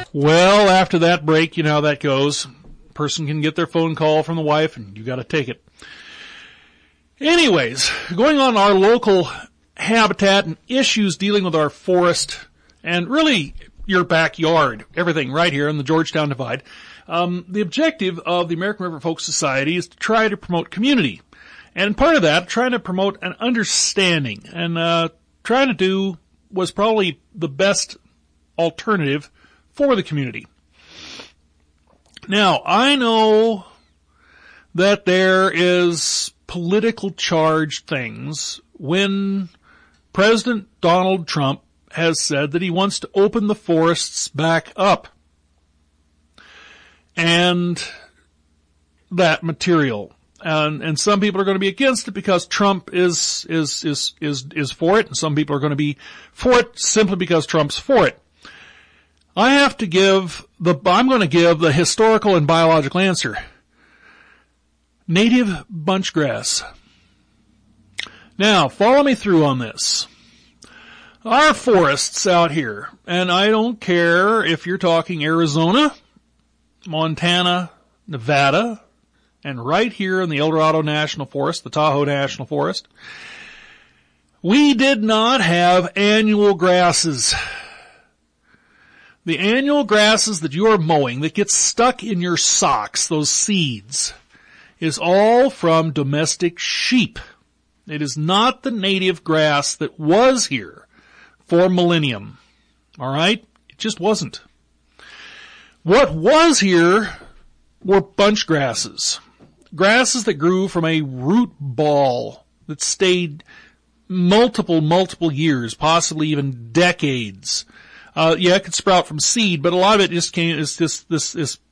Well, after that break, you know how that goes. Person can get their phone call from the wife and you gotta take it. Anyways, going on our local habitat and issues dealing with our forest and really your backyard, everything right here in the Georgetown Divide. The objective of the American River Folk Society is to try to promote community. And part of that, trying to promote an understanding and trying to do was probably the best alternative for the community. Now, I know that there is political charged things when President Donald Trump has said that he wants to open the forests back up. And that material. And some people are going to be against it because Trump is for it, and some people are going to be for it simply because Trump's for it. I'm going to give the historical and biological answer. Native bunchgrass. Now, follow me through on this. Our forests out here, and I don't care if you're talking Arizona, Montana, Nevada, and right here in the El Dorado National Forest, the Tahoe National Forest, we did not have annual grasses. The annual grasses that you are mowing that get stuck in your socks, those seeds, is all from domestic sheep. It is not the native grass that was here for millennium. All right? It just wasn't. What was here were bunch grasses. Grasses that grew from a root ball that stayed multiple years, possibly even decades. It could sprout from seed, but a lot of it just came, is this